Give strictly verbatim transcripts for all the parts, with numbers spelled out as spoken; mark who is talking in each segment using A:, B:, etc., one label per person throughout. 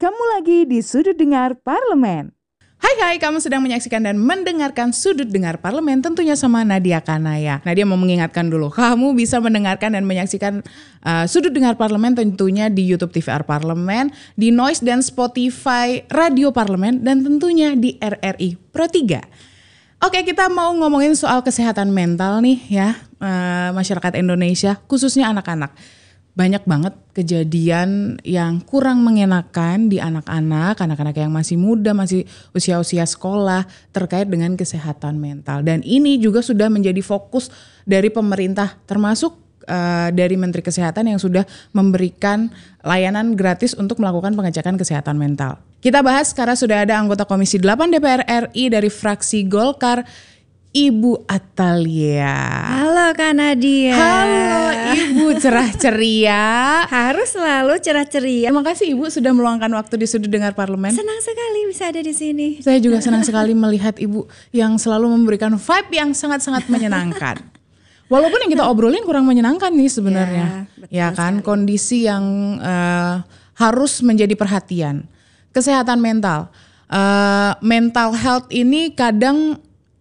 A: kamu lagi di Sudut Dengar Parlemen.
B: Hai hai, kamu sedang menyaksikan dan mendengarkan Sudut Dengar Parlemen, tentunya sama Nadia Kanaya. Nadia mau mengingatkan dulu, kamu bisa mendengarkan dan menyaksikan uh, Sudut Dengar Parlemen tentunya di YouTube T V R Parlemen, di Noise dan Spotify Radio Parlemen, dan tentunya di R R I Pro tiga. Oke, kita mau ngomongin soal kesehatan mental nih ya, uh, masyarakat Indonesia, khususnya anak-anak. Banyak banget kejadian yang kurang mengenakan di anak-anak, anak-anak yang masih muda, masih usia-usia sekolah terkait dengan kesehatan mental. Dan ini juga sudah menjadi fokus dari pemerintah, termasuk uh, dari Menteri Kesehatan yang sudah memberikan layanan gratis untuk melakukan pengecekan kesehatan mental. Kita bahas karena sudah ada anggota Komisi delapan D P R R I dari fraksi Golkar, Ibu Atalia.
C: Halo Kak Nadia.
B: Halo Ibu, cerah ceria.
C: Harus selalu cerah ceria.
B: Terima kasih Ibu sudah meluangkan waktu di Sudut Dengar Parlemen.
C: Senang sekali bisa ada di sini.
B: Saya juga senang sekali melihat Ibu yang selalu memberikan vibe yang sangat-sangat menyenangkan. Walaupun yang kita obrolin kurang menyenangkan nih sebenarnya. Ya, ya kan, sekali. Kondisi yang uh, harus menjadi perhatian. Kesehatan mental. Uh, mental health ini kadang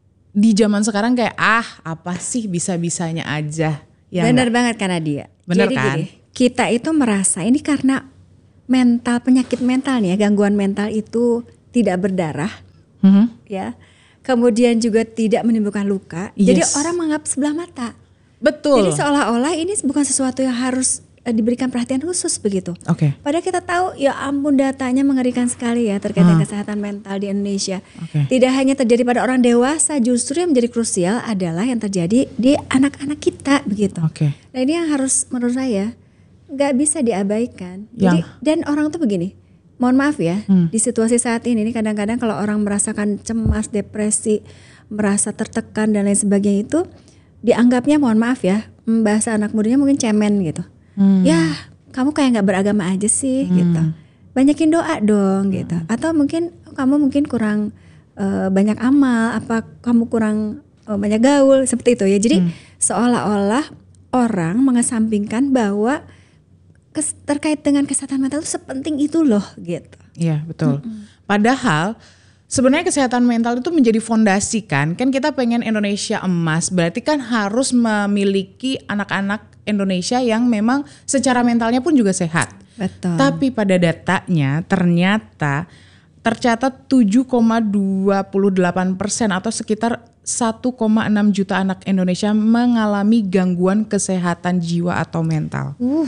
B: di zaman sekarang kayak ah apa sih bisa-bisanya aja. Ya
C: benar
B: enggak?
C: banget kan Nadia.
B: Benar
C: Jadi
B: kan?
C: Gini, kita itu merasa ini karena mental, penyakit mental nih ya, gangguan mental itu tidak berdarah, mm-hmm. ya. Kemudian juga tidak menimbulkan luka. Yes. Jadi orang menganggap sebelah mata.
B: Betul.
C: Jadi seolah-olah ini bukan sesuatu yang harus diberikan perhatian khusus begitu.
B: Oke. Okay.
C: Padahal kita tahu ya ampun datanya mengerikan sekali ya terkait dengan hmm. kesehatan mental di Indonesia.
B: Okay.
C: Tidak hanya terjadi pada orang dewasa, justru yang menjadi krusial adalah yang terjadi di anak-anak kita begitu.
B: Oke. Okay.
C: Nah ini yang harus menurut saya nggak bisa diabaikan. Jadi yang... dan orang tuh begini, mohon maaf ya hmm. di situasi saat ini, ini kadang-kadang kalau orang merasakan cemas, depresi, merasa tertekan dan lain sebagainya itu dianggapnya mohon maaf ya bahasa anak mudanya mungkin cemen gitu. Hmm. Ya kamu kayak gak beragama aja sih hmm. gitu. Banyakin doa dong hmm. gitu. Atau mungkin kamu mungkin kurang uh, banyak amal, apa kamu kurang uh, banyak gaul seperti itu ya. Jadi hmm. seolah-olah orang mengesampingkan bahwa kes- terkait dengan kesehatan mental itu sepenting itu loh gitu.
B: Iya betul. Hmm. Padahal sebenarnya kesehatan mental itu menjadi fondasi kan. Kan kita pengen Indonesia emas, berarti kan harus memiliki anak-anak Indonesia yang memang secara mentalnya pun juga sehat.
C: Betul.
B: Tapi pada datanya ternyata tercatat tujuh koma dua delapan persen atau sekitar satu koma enam juta anak Indonesia mengalami gangguan kesehatan jiwa atau mental.
C: Uh.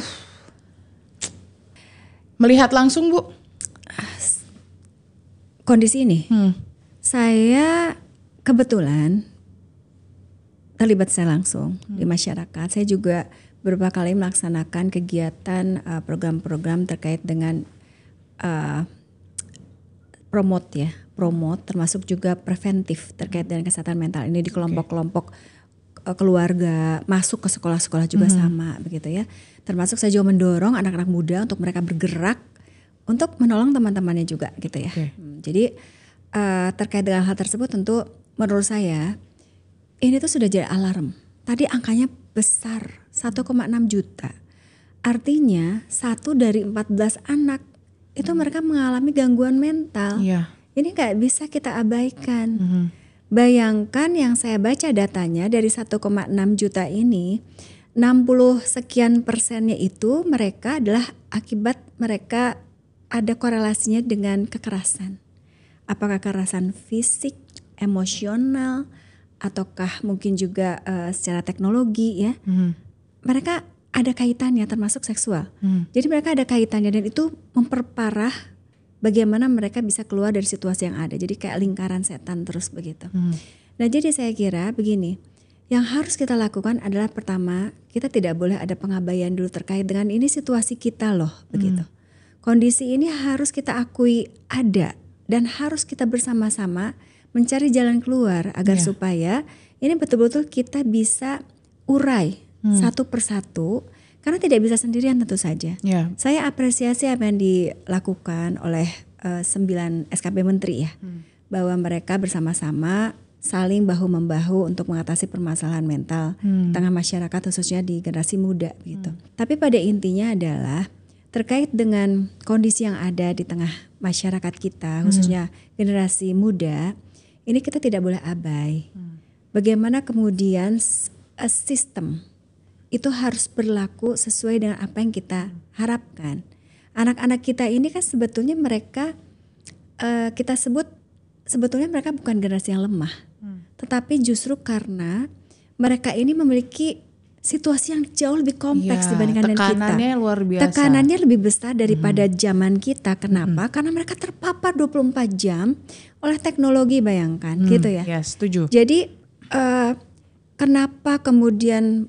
B: Melihat langsung Bu
C: kondisi ini, hmm. saya kebetulan terlibat saya langsung hmm. di masyarakat. Saya juga beberapa kali melaksanakan kegiatan uh, program-program terkait dengan uh, promote ya, promote termasuk juga preventif terkait dengan kesehatan mental ini di kelompok-kelompok uh, keluarga, masuk ke sekolah-sekolah juga hmm. sama begitu ya. Termasuk saya juga mendorong anak-anak muda untuk mereka bergerak untuk menolong teman-temannya juga gitu ya. Okay. Hmm, jadi uh, terkait dengan hal tersebut tentu menurut saya ini tuh sudah jadi alarm. Tadi angkanya besar, satu koma enam juta. Artinya satu dari empat belas anak itu hmm. mereka mengalami gangguan mental.
B: Yeah.
C: Ini gak bisa kita abaikan.
B: Mm-hmm.
C: Bayangkan yang saya baca datanya dari satu koma enam juta ini, enam puluh sekian persennya itu mereka adalah akibat mereka ada korelasinya dengan kekerasan. Apakah kekerasan fisik, emosional, ataukah mungkin juga uh, secara teknologi ya. Hmm. Mereka ada kaitannya termasuk seksual. Hmm. Jadi mereka ada kaitannya dan itu memperparah bagaimana mereka bisa keluar dari situasi yang ada. Jadi kayak lingkaran setan terus begitu. Hmm. Nah jadi saya kira begini, yang harus kita lakukan adalah pertama, kita tidak boleh ada pengabaian dulu terkait dengan ini situasi kita loh begitu. Hmm. Kondisi ini harus kita akui ada dan harus kita bersama-sama mencari jalan keluar agar yeah. supaya ini betul-betul kita bisa urai hmm. satu persatu karena tidak bisa sendirian tentu saja. Yeah. Saya apresiasi apa yang dilakukan oleh uh, sembilan S K P Menteri ya, hmm. bahwa mereka bersama-sama saling bahu-membahu untuk mengatasi permasalahan mental hmm. tengah masyarakat khususnya di generasi muda gitu. Hmm. Tapi pada intinya adalah terkait dengan kondisi yang ada di tengah masyarakat kita, khususnya generasi muda, ini kita tidak boleh abai. Hmm. Bagaimana kemudian uh, sistem itu harus berlaku sesuai dengan apa yang kita harapkan. Anak-anak kita ini kan sebetulnya mereka uh, kita sebut sebetulnya mereka bukan generasi yang lemah, hmm. tetapi justru karena mereka ini memiliki situasi yang jauh lebih kompleks ya, dibandingkan dengan kita.
B: Tekanannya luar biasa.
C: Tekanannya lebih besar daripada hmm. zaman kita. Kenapa? Hmm. Karena mereka terpapar dua puluh empat jam oleh teknologi, bayangkan, hmm. gitu ya.
B: Ya, setuju.
C: Jadi uh, kenapa kemudian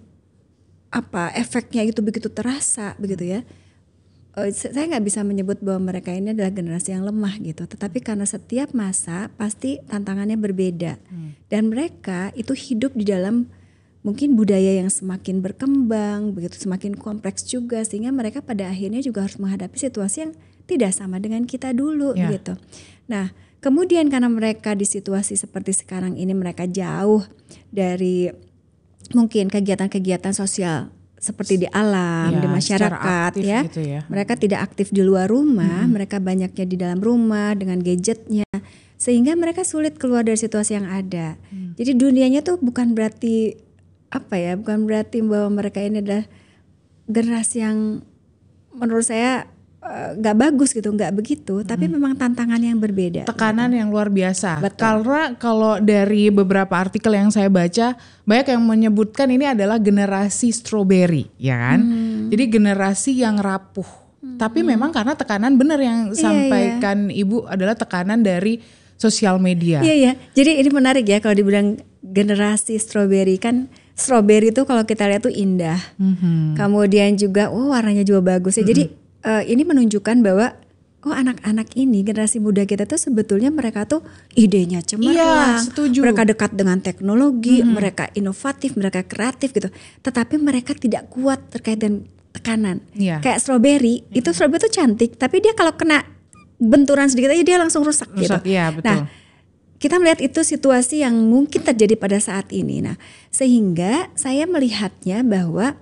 C: apa efeknya itu begitu terasa, begitu ya? Uh, saya nggak bisa menyebut bahwa mereka ini adalah generasi yang lemah gitu. Tetapi karena setiap masa pasti tantangannya berbeda, hmm. dan mereka itu hidup di dalam mungkin budaya yang semakin berkembang, begitu semakin kompleks juga, sehingga mereka pada akhirnya juga harus menghadapi situasi yang tidak sama dengan kita dulu, ya. Gitu. Nah, kemudian karena mereka di situasi seperti sekarang ini mereka jauh dari mungkin kegiatan-kegiatan sosial seperti di alam, ya, di masyarakat, ya.
B: Gitu ya.
C: Mereka tidak aktif di luar rumah, hmm. mereka banyaknya di dalam rumah dengan gadgetnya, sehingga mereka sulit keluar dari situasi yang ada. Hmm. Jadi dunianya tuh bukan berarti apa ya, bukan berarti bahwa mereka ini adalah generasi yang menurut saya nggak uh, bagus gitu, nggak begitu, hmm. tapi memang tantangan yang berbeda.
B: Tekanan gitu. Yang luar biasa.
C: Betul.
B: Karena kalau dari beberapa artikel yang saya baca, banyak yang menyebutkan ini adalah generasi strawberry, ya kan? Hmm. Jadi generasi yang rapuh. Hmm. Tapi memang karena tekanan, benar yang sampaikan iya, iya. Ibu adalah tekanan dari sosial media.
C: Iya iya. Jadi ini menarik ya kalau dibilang generasi strawberry, kan strawberry itu kalau kita lihat tuh indah, mm-hmm. kemudian juga oh warnanya juga bagus ya. Mm-hmm. Jadi uh, ini menunjukkan bahwa oh anak-anak ini generasi muda kita tuh sebetulnya mereka tuh idenya cemerlang,
B: iya,
C: mereka dekat dengan teknologi, mm-hmm. mereka inovatif, mereka kreatif gitu. Tetapi mereka tidak kuat terkait dengan tekanan. Yeah. Kayak strawberry, mm-hmm. itu strawberry tuh cantik, tapi dia kalau kena benturan sedikit aja dia langsung rusak, rusak gitu.
B: Iya, betul.
C: Nah, kita melihat itu situasi yang mungkin terjadi pada saat ini. Nah, sehingga saya melihatnya bahwa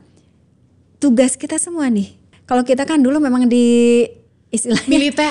C: tugas kita semua nih. Kalau kita kan dulu memang di istilahnya
B: militer.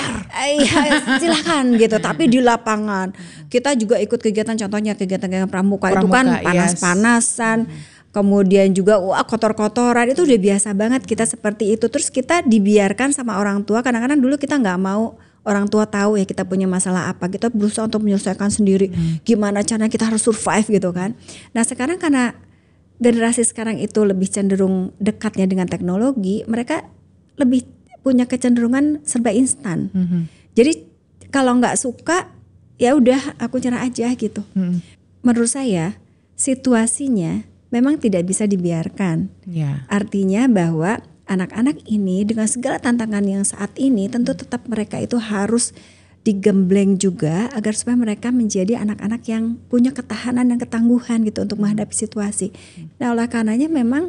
C: Iya, silakan gitu. Tapi di lapangan kita juga ikut kegiatan, contohnya kegiatan-kegiatan pramuka, pramuka itu kan panas-panasan. Yes. Kemudian juga wah kotor-kotoran, itu udah biasa banget kita seperti itu. Terus kita dibiarkan sama orang tua. Kadang-kadang dulu kita nggak mau orang tua tahu ya kita punya masalah apa, kita berusaha untuk menyelesaikan sendiri. Hmm. Gimana caranya kita harus survive gitu kan. Nah sekarang karena generasi sekarang itu lebih cenderung dekatnya dengan teknologi, mereka lebih punya kecenderungan serba instan. Hmm. Jadi kalau nggak suka ya udah aku nyerah aja gitu. Hmm. Menurut saya situasinya memang tidak bisa dibiarkan. Yeah. Artinya bahwa anak-anak ini dengan segala tantangan yang saat ini tentu tetap mereka itu harus digembleng juga agar supaya mereka menjadi anak-anak yang punya ketahanan dan ketangguhan gitu untuk menghadapi situasi. Nah oleh karenanya memang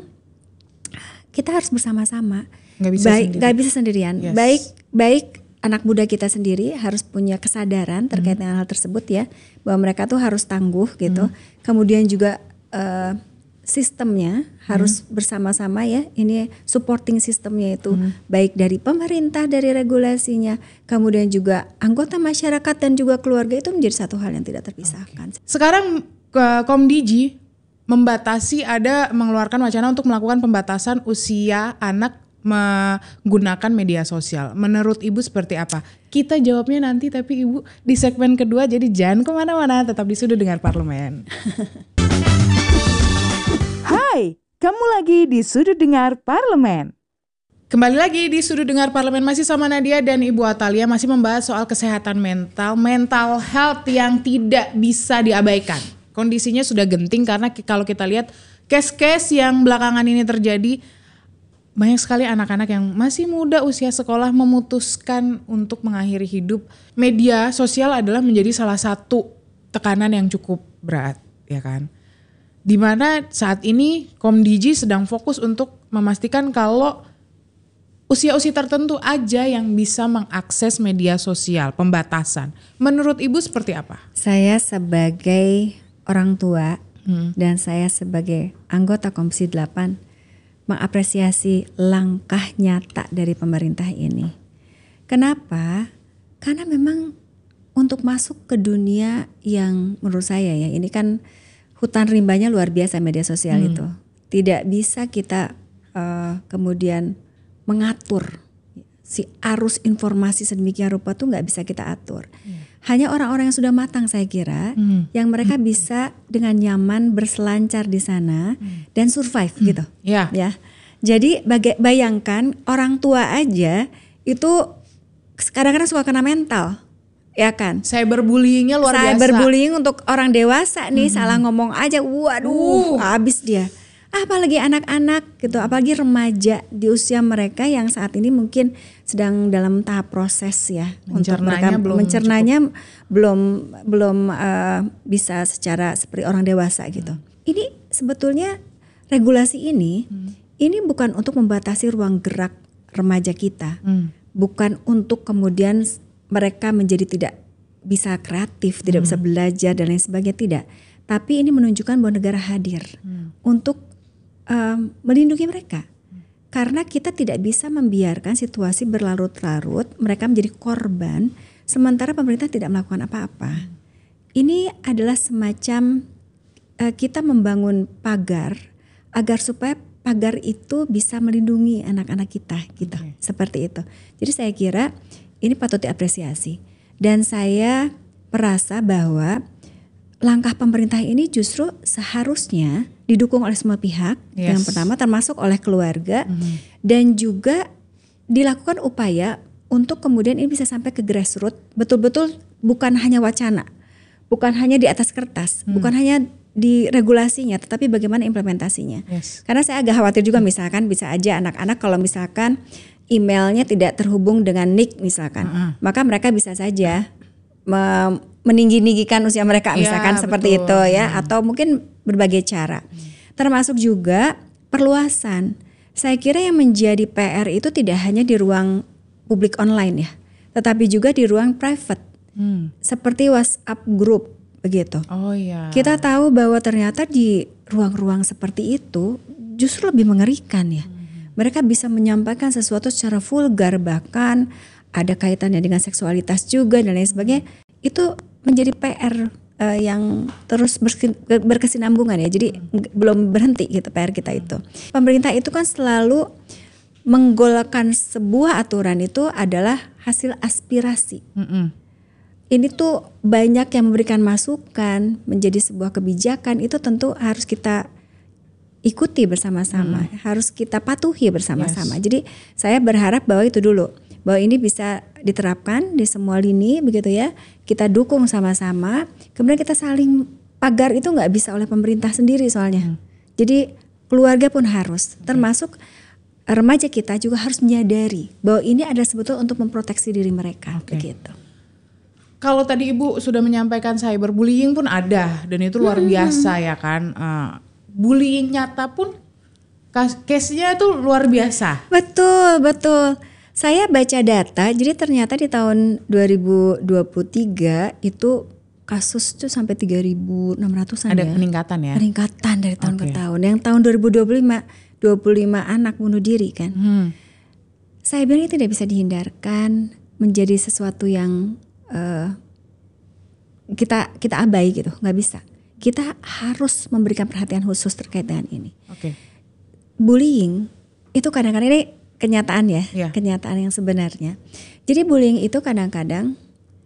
C: kita harus bersama-sama.
B: Gak bisa
C: baik,
B: sendiri.
C: Gak bisa sendirian.
B: Yes.
C: Baik, baik anak muda kita sendiri harus punya kesadaran terkait hmm. dengan hal tersebut ya, bahwa mereka tuh harus tangguh gitu. Hmm. Kemudian juga uh, sistemnya harus hmm. bersama-sama ya, ini supporting sistemnya itu hmm. baik dari pemerintah, dari regulasinya, kemudian juga anggota masyarakat dan juga keluarga, itu menjadi satu hal yang tidak terpisahkan.
B: Okay. Sekarang Komdiji membatasi, ada mengeluarkan wacana untuk melakukan pembatasan usia anak menggunakan media sosial. Menurut Ibu seperti apa? Kita jawabnya nanti, tapi Ibu di segmen kedua, jadi jangan kemana-mana, tetap di Sudut Dengar Parlemen.
A: Hai, kamu lagi di Sudut Dengar Parlemen.
B: Kembali lagi di Sudut Dengar Parlemen, masih sama Nadia dan Ibu Atalia, masih membahas soal kesehatan mental, mental health yang tidak bisa diabaikan. Kondisinya sudah genting karena kalau kita lihat case-case yang belakangan ini terjadi, banyak sekali anak-anak yang masih muda usia sekolah memutuskan untuk mengakhiri hidup. Media sosial adalah menjadi salah satu tekanan yang cukup berat, ya kan? Di mana saat ini Komdiji sedang fokus untuk memastikan kalau usia-usia tertentu aja yang bisa mengakses media sosial, pembatasan. Menurut Ibu seperti apa?
C: Saya sebagai orang tua hmm. dan saya sebagai anggota Komisi delapan mengapresiasi langkah nyata dari pemerintah ini. Kenapa? Karena memang untuk masuk ke dunia yang menurut saya ya, ini kan hutan rimbanya luar biasa media sosial hmm. itu. Tidak bisa kita uh, kemudian mengatur si arus informasi sedemikian rupa tuh nggak bisa kita atur. Hmm. Hanya orang-orang yang sudah matang saya kira, hmm. yang mereka hmm. bisa dengan nyaman berselancar di sana hmm. dan survive hmm. gitu.
B: Yeah.
C: Ya. Jadi baga- bayangkan orang tua aja itu kadang-kadang suka kena mental, ya kan?
B: Cyberbullyingnya luar biasa.
C: Cyberbullying untuk orang dewasa nih hmm. salah ngomong aja, waduh, uh. habis dia. Apalagi anak-anak gitu, apalagi remaja di usia mereka yang saat ini mungkin sedang dalam tahap proses ya, untuk mereka belum mencernanya cukup. belum belum uh, bisa secara seperti orang dewasa gitu. Hmm. Ini sebetulnya regulasi ini hmm. ini bukan untuk membatasi ruang gerak remaja kita, hmm. bukan untuk kemudian mereka menjadi tidak bisa kreatif, hmm. tidak bisa belajar dan lain sebagainya, tidak. Tapi ini menunjukkan bahwa negara hadir hmm. untuk Um, melindungi mereka, hmm. karena kita tidak bisa membiarkan situasi berlarut-larut mereka menjadi korban sementara pemerintah tidak melakukan apa-apa. Hmm. Ini adalah semacam uh, kita membangun pagar agar supaya pagar itu bisa melindungi anak-anak kita, gitu, okay. seperti itu. Jadi saya kira ini patut diapresiasi dan saya merasa bahwa langkah pemerintah ini justru seharusnya didukung oleh semua pihak, yes. yang pertama termasuk oleh keluarga, mm-hmm. dan juga dilakukan upaya untuk kemudian ini bisa sampai ke grassroots, betul-betul bukan hanya wacana, bukan hanya di atas kertas, mm. bukan hanya di regulasinya, tetapi bagaimana implementasinya. Yes. Karena saya agak khawatir juga misalkan bisa aja anak-anak kalau misalkan emailnya tidak terhubung dengan nik misalkan, mm-hmm. maka mereka bisa saja me- meninggi-ninggikan usia mereka misalkan ya, seperti betul. itu ya, hmm. atau mungkin berbagai cara. Hmm. Termasuk juga perluasan. Saya kira yang menjadi P R itu tidak hanya di ruang publik online ya, tetapi juga di ruang private. Hmm. Seperti WhatsApp group begitu.
B: Oh iya.
C: Kita tahu bahwa ternyata di ruang-ruang seperti itu justru lebih mengerikan ya. Hmm. Mereka bisa menyampaikan sesuatu secara vulgar, bahkan ada kaitannya dengan seksualitas juga dan lain sebagainya. Itu menjadi P R uh, yang terus berkesinambungan ya. Jadi hmm. belum berhenti gitu P R kita itu. Pemerintah itu kan selalu menggolkan sebuah aturan itu adalah hasil aspirasi. Hmm. Ini tuh banyak yang memberikan masukan menjadi sebuah kebijakan, itu tentu harus kita ikuti bersama-sama, hmm. harus kita patuhi bersama-sama. Yes. Jadi saya berharap bahwa itu dulu, bahwa ini bisa diterapkan di semua lini begitu ya. Kita dukung sama-sama, kemudian kita saling, pagar itu nggak bisa oleh pemerintah sendiri soalnya. Hmm. Jadi keluarga pun harus, okay. termasuk remaja kita juga harus menyadari bahwa ini ada sebetulnya untuk memproteksi diri mereka, okay. begitu.
B: Kalau tadi Ibu sudah menyampaikan cyberbullying pun ada dan itu luar hmm. biasa ya kan. Uh, bullying nyata pun case-nya itu luar biasa.
C: Betul, betul. Saya baca data, jadi ternyata di tahun dua ribu dua puluh tiga itu kasus itu sampai tiga ribu enam ratusan
B: Ada
C: ya.
B: peningkatan ya?
C: Peningkatan dari tahun okay. ke tahun. Yang tahun dua ribu dua puluh lima, dua puluh lima anak bunuh diri kan. Hmm. Saya bilang itu tidak bisa dihindarkan menjadi sesuatu yang uh, kita kita abai gitu, nggak bisa. Kita harus memberikan perhatian khusus terkait dengan ini.
B: Okay.
C: Bullying itu kadang-kadang ini kenyataan ya, yeah. kenyataan yang sebenarnya. Jadi bullying itu kadang-kadang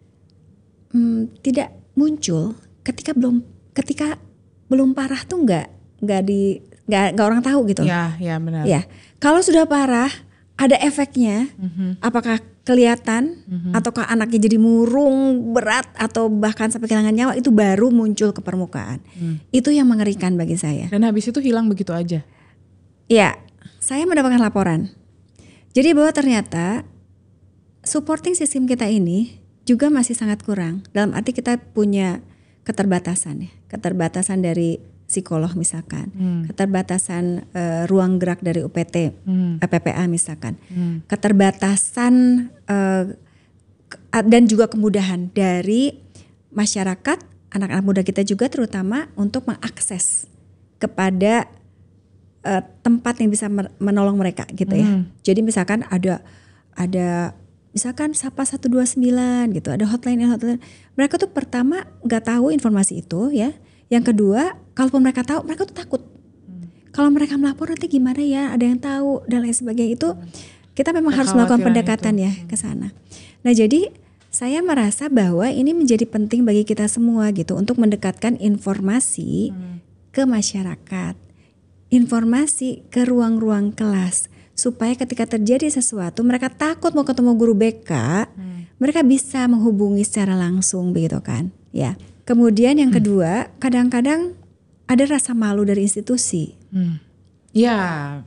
C: hmm, tidak muncul ketika belum ketika belum parah tuh nggak nggak di nggak nggak orang tahu gitu.
B: Ya, ya benar.
C: Ya, kalau sudah parah ada efeknya, mm-hmm. apakah kelihatan mm-hmm. ataukah anaknya jadi murung berat atau bahkan sampai kehilangan nyawa, itu baru muncul ke permukaan. Mm. Itu yang mengerikan bagi saya.
B: Dan habis itu hilang begitu aja.
C: Ya, saya mendapatkan laporan. Jadi bahwa ternyata supporting sistem kita ini juga masih sangat kurang. Dalam arti kita punya keterbatasan ya, keterbatasan dari psikolog misalkan, hmm. keterbatasan uh, ruang gerak dari U P T, hmm. P P A misalkan, hmm. keterbatasan uh, dan juga kemudahan dari masyarakat, anak-anak muda kita juga terutama untuk mengakses kepada uh, tempat yang bisa menolong mereka gitu ya.
B: Hmm.
C: Jadi misalkan ada ada misalkan Sapa satu dua sembilan gitu, ada hotline hotline. Mereka tuh pertama nggak tahu informasi itu ya. Yang kedua, kalaupun mereka tahu, mereka tuh takut. Hmm. Kalau mereka melapor nanti gimana ya? Ada yang tahu dan lain sebagainya itu kita memang harus melakukan pendekatan itu. ya ke sana. Nah, jadi saya merasa bahwa ini menjadi penting bagi kita semua gitu untuk mendekatkan informasi hmm. ke masyarakat. Informasi ke ruang-ruang kelas supaya ketika terjadi sesuatu mereka takut mau ketemu guru B K, hmm. mereka bisa menghubungi secara langsung begitu kan. Ya. Kemudian yang hmm. kedua, kadang-kadang ada rasa malu dari institusi.
B: Hmm. Ya.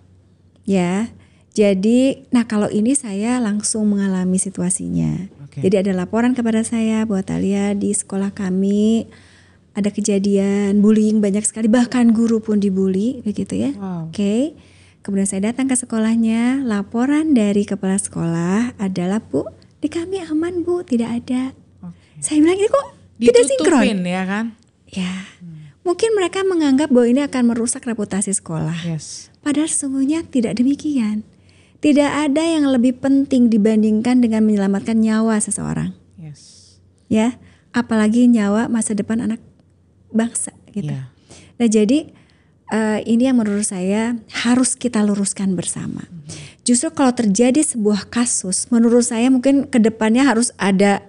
C: Ya. Jadi, nah kalau ini saya langsung mengalami situasinya. Okay. Jadi ada laporan kepada saya bahwa Thalia di sekolah kami ada kejadian bullying banyak sekali, bahkan guru pun dibully begitu ya.
B: Wow.
C: Oke. Okay. Kemudian saya datang ke sekolahnya, laporan dari kepala sekolah adalah Bu, di kami aman Bu, tidak ada. Okay. Saya bilang ini kok tidak sinkron
B: ya kan?
C: Ya. Hmm. Mungkin mereka menganggap bahwa ini akan merusak reputasi sekolah.
B: Yes.
C: Padahal sesungguhnya tidak demikian. Tidak ada yang lebih penting dibandingkan dengan menyelamatkan nyawa seseorang.
B: Yes.
C: Ya, apalagi nyawa masa depan anak bangsa gitu.
B: Yeah.
C: Nah, jadi uh, ini yang menurut saya harus kita luruskan bersama. Mm-hmm. Justru kalau terjadi sebuah kasus, menurut saya mungkin kedepannya harus ada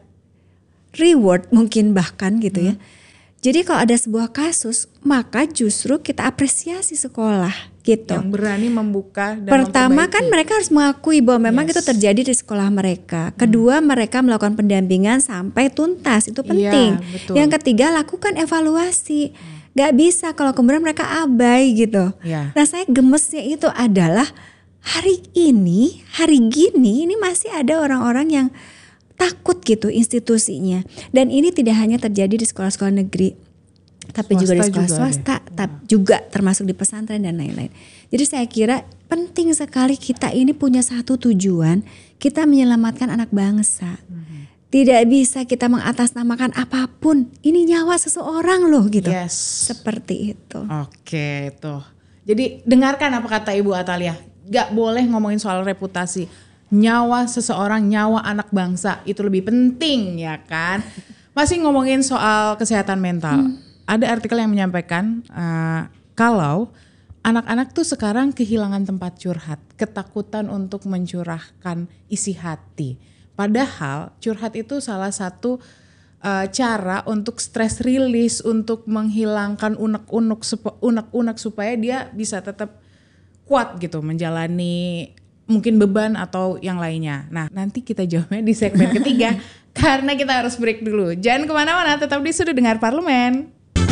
C: reward mungkin bahkan gitu mm-hmm. ya. Jadi kalau ada sebuah kasus, maka justru kita apresiasi sekolah gitu.
B: Yang berani membuka dan
C: Pertama
B: memperbaiki.
C: Kan mereka harus mengakui bahwa memang
B: yes.
C: itu terjadi di sekolah mereka. Kedua, hmm. mereka melakukan pendampingan sampai tuntas, itu penting.
B: Ya, betul.
C: Yang ketiga, lakukan evaluasi. Hmm. Gak bisa kalau kemudian mereka abai gitu.
B: Ya.
C: Nah, saya gemesnya itu adalah hari ini, hari gini, ini masih ada orang-orang yang takut gitu institusinya. Dan ini tidak hanya terjadi di sekolah-sekolah negeri, tapi swasta juga di sekolah juga swasta, tapi ya. juga termasuk di pesantren dan lain-lain. Jadi saya kira penting sekali kita ini punya satu tujuan, kita menyelamatkan anak bangsa. Hmm. Tidak bisa kita mengatasnamakan apapun. Ini nyawa seseorang loh gitu.
B: Yes.
C: Seperti itu.
B: Oke, tuh. Jadi dengarkan apa kata Ibu Athalia. Gak boleh ngomongin soal reputasi. Nyawa seseorang, nyawa anak bangsa itu lebih penting ya kan. Masih ngomongin soal kesehatan mental. Hmm. Ada artikel yang menyampaikan uh, kalau anak-anak tuh sekarang kehilangan tempat curhat, ketakutan untuk mencurahkan isi hati. Padahal curhat itu salah satu uh, cara untuk stress release, untuk menghilangkan unek-unek unek-unek supaya dia bisa tetap kuat gitu menjalani mungkin beban atau yang lainnya. Nah, nanti kita jawabnya di segmen ketiga karena kita harus break dulu. Jangan kemana-mana, tetap di Sudut Dengar Parlemen.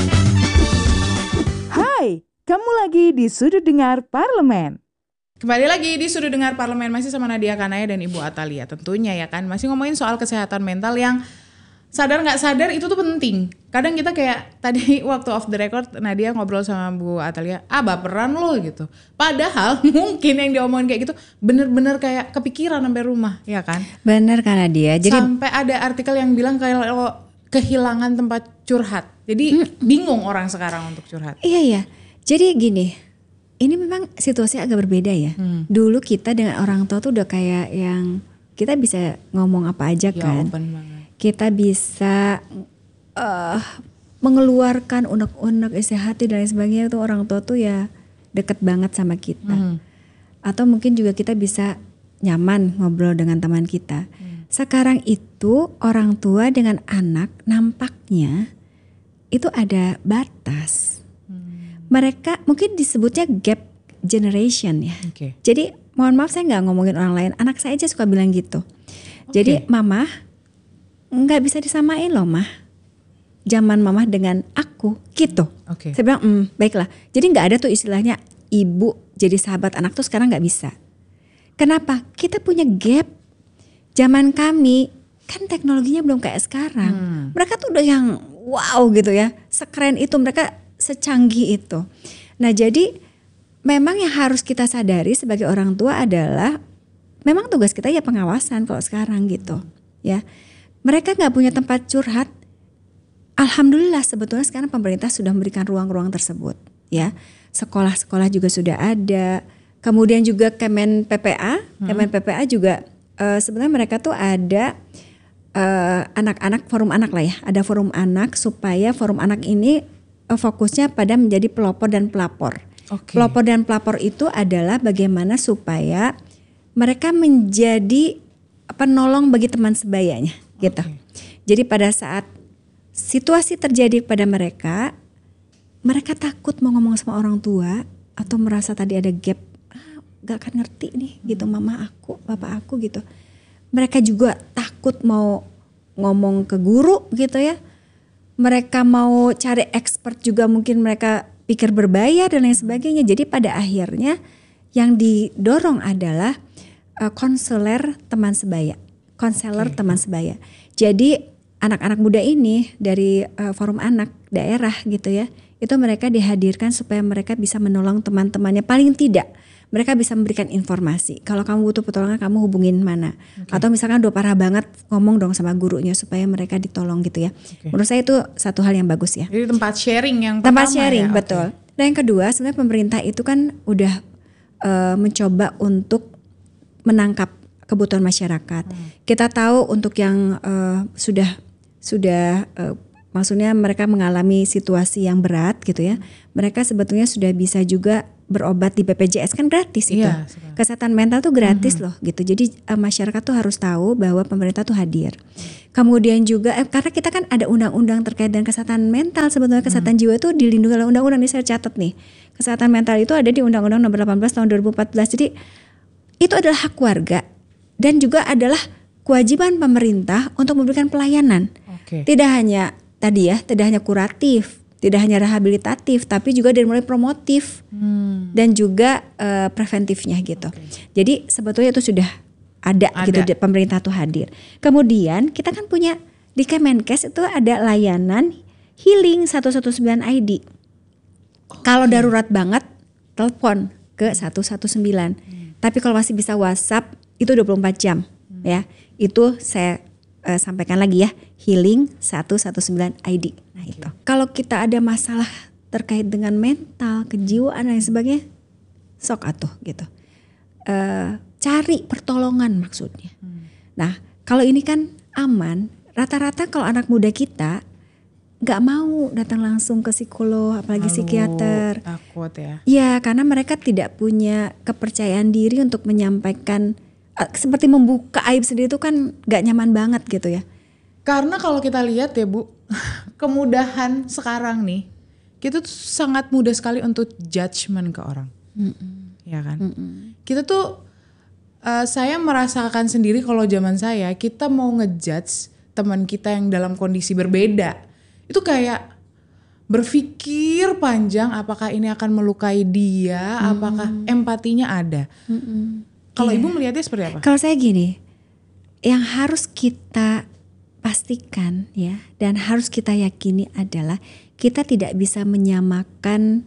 A: Hai, kamu lagi di Sudut Dengar Parlemen.
B: Kembali lagi di Sudut Dengar Parlemen, masih sama Nadia Kanaya dan Ibu Athalia tentunya ya kan. Masih ngomongin soal kesehatan mental yang sadar gak sadar itu tuh penting. Kadang kita kayak tadi waktu off the record Nadia ngobrol sama Bu Athalia, ah baperan lo gitu. Padahal mungkin yang diomongin kayak gitu bener-bener kayak kepikiran sampai rumah ya kan.
C: Bener kan Nadia. Jadi
B: sampai ada artikel yang bilang kayak lo kehilangan tempat curhat. Jadi hmm. bingung orang sekarang untuk curhat.
C: Iya iya. Jadi gini, ini memang situasi agak berbeda ya. Hmm. Dulu kita dengan orang tua tuh udah kayak yang kita bisa ngomong apa aja ya, kan. Open banget. Kita bisa uh, mengeluarkan unek-unek isi hati dan lain sebagainya. Itu orang tua tuh ya deket banget sama kita. Hmm. Atau mungkin juga kita bisa nyaman ngobrol dengan teman kita. Hmm. Sekarang itu orang tua dengan anak nampaknya itu ada batas. Hmm. Mereka mungkin disebutnya gap generation ya. Okay. Jadi mohon maaf saya gak ngomongin orang lain. Anak saya aja suka bilang gitu. Okay. Jadi mama nggak bisa disamain loh mah, zaman mama dengan aku gitu. Okay. Saya bilang mm, baiklah. Jadi nggak ada tuh istilahnya ibu jadi sahabat anak tuh sekarang nggak bisa. Kenapa? Kita punya gap. Zaman kami kan teknologinya belum kayak sekarang. Hmm. Mereka tuh udah yang wow gitu ya, sekeren itu, mereka secanggih itu. Nah jadi memang yang harus kita sadari sebagai orang tua adalah memang tugas kita ya pengawasan kalau sekarang gitu ya. Mereka gak punya tempat curhat. Alhamdulillah sebetulnya sekarang pemerintah sudah memberikan ruang-ruang tersebut ya. Sekolah-sekolah juga sudah ada. Kemudian juga Kemen P P A, hmm. Kemen P P A juga uh, sebenarnya mereka tuh ada uh, anak-anak, forum anak lah ya. Ada forum anak supaya forum anak ini uh, fokusnya pada menjadi pelopor dan pelapor. Okay. Pelopor dan pelapor itu adalah bagaimana supaya mereka menjadi penolong bagi teman sebayanya, gitu. Okay. Jadi pada saat situasi terjadi pada mereka, mereka takut mau ngomong sama orang tua atau merasa tadi ada gap, ah, gak akan ngerti nih hmm. gitu mama aku, bapak aku gitu. Mereka juga takut mau ngomong ke guru gitu ya. Mereka mau cari expert juga mungkin mereka pikir berbayar dan lain sebagainya. Jadi pada akhirnya yang didorong adalah konselor uh, teman sebaya, konselor okay. teman sebaya. Jadi anak-anak muda ini dari uh, forum anak daerah gitu ya, itu mereka dihadirkan supaya mereka bisa menolong teman-temannya. Paling tidak mereka bisa memberikan informasi. Kalau kamu butuh pertolongan kamu hubungin mana. Okay. Atau misalkan udah parah banget ngomong dong sama gurunya supaya mereka ditolong gitu ya. Okay. Menurut saya itu satu hal yang bagus ya.
B: Jadi tempat sharing yang
C: tempat
B: pertama
C: sharing
B: ya?
C: Betul. Okay. Dan yang kedua sebenarnya pemerintah itu kan udah uh, mencoba untuk menangkap kebutuhan masyarakat. Hmm. Kita tahu untuk yang uh, sudah sudah uh, maksudnya mereka mengalami situasi yang berat gitu ya. Mereka sebetulnya sudah bisa juga berobat di B P J S, kan gratis itu. Iya, kesehatan mental tuh gratis mm-hmm. loh gitu. Jadi uh, masyarakat tuh harus tahu bahwa pemerintah tuh hadir. Kemudian juga eh, karena kita kan ada undang-undang terkait dengan kesehatan mental, sebetulnya kesehatan mm. jiwa itu dilindungi oleh undang-undang. Ini saya catat nih. Kesehatan mental itu ada di Undang-Undang Nomor delapan belas Tahun dua ribu empat belas. Jadi itu adalah hak warga dan juga adalah kewajiban pemerintah untuk memberikan pelayanan. Okay. Tidak hanya tadi ya, tidak hanya kuratif, tidak hanya rehabilitatif, tapi juga dari mulai promotif hmm. dan juga uh, preventifnya gitu. Okay. Jadi sebetulnya itu sudah ada, ada. gitu, pemerintah tuh hadir. Kemudian kita kan punya di Kemenkes itu ada layanan healing satu satu sembilan I D. Okay. Kalau darurat banget, telepon ke satu satu sembilan. Hmm. Tapi kalau masih bisa WhatsApp itu dua puluh empat jam hmm. ya. Itu saya uh, sampaikan lagi ya, healing satu satu sembilan I D. Nah okay. itu. Kalau kita ada masalah terkait dengan mental, kejiwaan dan sebagainya, sok atuh gitu. Uh, cari pertolongan maksudnya. Hmm. Nah, kalau ini kan aman, rata-rata kalau anak muda kita nggak mau datang langsung ke psikolog, apalagi Lalu, psikiater.
B: Takut ya.
C: Ya, karena mereka tidak punya kepercayaan diri untuk menyampaikan, uh, seperti membuka aib sendiri itu kan nggak nyaman banget gitu ya.
B: Karena kalau kita lihat ya Bu, kemudahan sekarang nih, kita tuh sangat mudah sekali untuk judgement ke orang. Mm-mm. Ya kan? Mm-mm. Kita tuh, uh, saya merasakan sendiri kalau zaman saya, kita mau ngejudge teman kita yang dalam kondisi berbeda. Itu kayak berpikir panjang apakah ini akan melukai dia, hmm. apakah empatinya ada. Hmm. Kalau yeah. Ibu melihatnya seperti apa?
C: Kalau saya gini, yang harus kita pastikan ya dan harus kita yakini adalah kita tidak bisa menyamakan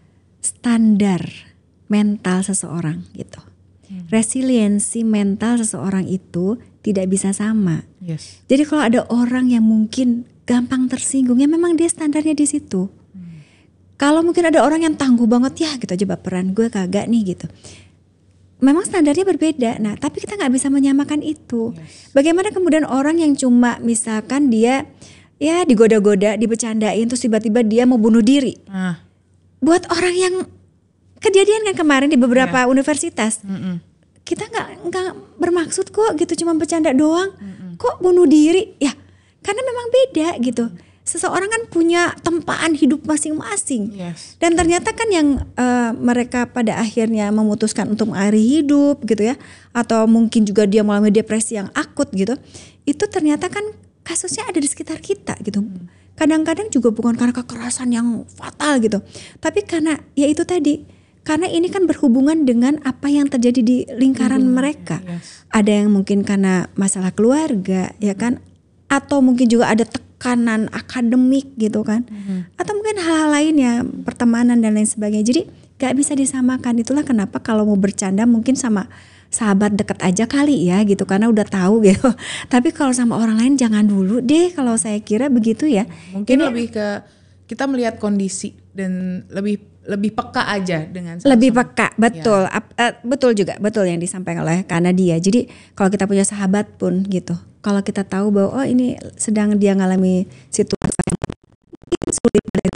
C: standar mental seseorang gitu. Hmm. Resiliensi mental seseorang itu tidak bisa sama. Yes. Jadi kalau ada orang yang mungkin gampang tersinggung, ya memang dia standarnya di situ. Hmm. Kalau mungkin ada orang yang tangguh banget ya gitu aja baperan, gue kagak nih gitu. Memang standarnya berbeda. Nah, tapi kita nggak bisa menyamakan itu. Yes. Bagaimana kemudian orang yang cuma misalkan dia ya digoda-goda, dibecandain, terus tiba-tiba dia mau bunuh diri. Ah. Buat orang yang kejadian kan kemarin di beberapa yeah. universitas, Mm-mm. kita nggak nggak bermaksud kok gitu, cuma bercanda doang. Mm-mm. Kok bunuh diri? Ya. Karena memang beda gitu. Seseorang kan punya tempaan hidup masing-masing. Yes. Dan ternyata kan yang uh, mereka pada akhirnya memutuskan untuk mengakhiri hidup gitu ya. Atau mungkin juga dia mengalami depresi yang akut gitu. Itu ternyata kan kasusnya ada di sekitar kita gitu. Hmm. Kadang-kadang juga bukan karena kekerasan yang fatal gitu. Tapi karena ya itu tadi. Karena ini kan berhubungan dengan apa yang terjadi di lingkaran hmm. mereka. Yes. Ada yang mungkin karena masalah keluarga ya kan. Atau mungkin juga ada tekanan akademik gitu kan, mm-hmm. atau mungkin hal-hal lain ya, pertemanan dan lain sebagainya. Jadi gak bisa disamakan. Itulah kenapa kalau mau bercanda mungkin sama sahabat dekat aja kali ya gitu, karena udah tahu gitu. Tapi kalau sama orang lain jangan dulu deh, kalau saya kira begitu ya.
B: Mungkin
C: Ini,
B: lebih ke kita melihat kondisi dan lebih lebih peka aja dengan
C: lebih
B: sama-sama.
C: peka, betul, ya. uh, betul juga, betul yang disampaikan oleh Kak Nadia. Jadi kalau kita punya sahabat pun gitu, kalau kita tahu bahwa oh ini sedang dia ngalami situasi yang mungkin sulit dari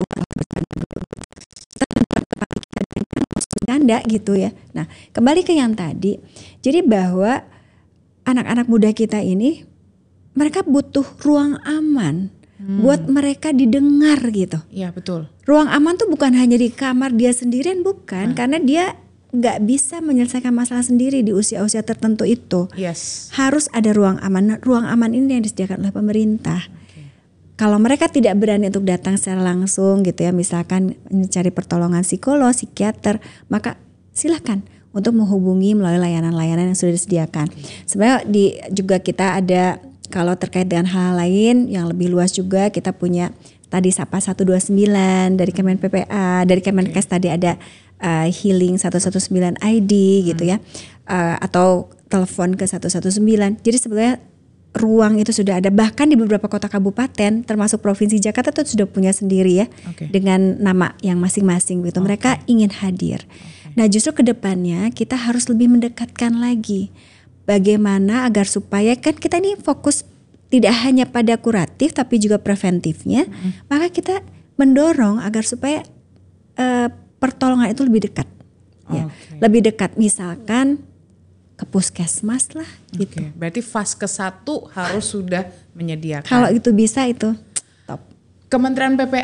C: bercanda gitu ya. Nah kembali ke yang tadi, jadi bahwa anak-anak muda kita ini mereka butuh ruang aman. Hmm. Buat mereka didengar gitu.
B: Iya betul.
C: Ruang aman tuh bukan hanya di kamar dia sendirian, bukan, hmm. karena dia nggak bisa menyelesaikan masalah sendiri di usia-usia tertentu itu.
B: Yes.
C: Harus ada ruang aman. Ruang aman ini yang disediakan oleh pemerintah. Okay. Kalau mereka tidak berani untuk datang secara langsung gitu ya, misalkan mencari pertolongan psikolog, psikiater, maka silakan untuk menghubungi melalui layanan-layanan yang sudah disediakan. Okay. Sebenarnya di juga kita ada. Kalau terkait dengan hal lain yang lebih luas juga kita punya tadi Sapa satu dua sembilan dari Kemen P P A, dari Kemenkes okay. tadi ada uh, Healing satu satu sembilan I D hmm. gitu ya, uh, atau telepon ke satu satu sembilan. Jadi sebenarnya ruang itu sudah ada, bahkan di beberapa kota kabupaten termasuk Provinsi Jakarta itu sudah punya sendiri ya, okay. dengan nama yang masing-masing gitu. Okay. Mereka ingin hadir. Okay. Nah justru kedepannya kita harus lebih mendekatkan lagi. Bagaimana agar supaya kan kita ini fokus tidak hanya pada kuratif tapi juga preventifnya, mm-hmm. maka kita mendorong agar supaya uh, pertolongan itu lebih dekat, okay. ya, lebih dekat misalkan ke puskesmas lah, gitu.
B: Okay. Berarti fase ke satu harus sudah menyediakan.
C: Kalau itu bisa itu top.
B: Kementerian P P